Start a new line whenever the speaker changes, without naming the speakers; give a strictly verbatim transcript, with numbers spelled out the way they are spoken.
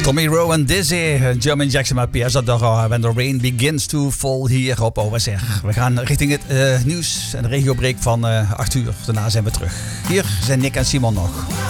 Tommy Rowe en Dizzy, German Jackson met Pierre Zadora, When the Rain Begins to Fall hier op O S R. We gaan richting het uh, nieuws en de regiobreak van uh, acht uur. Daarna zijn we terug. Hier zijn Nick en Simon nog.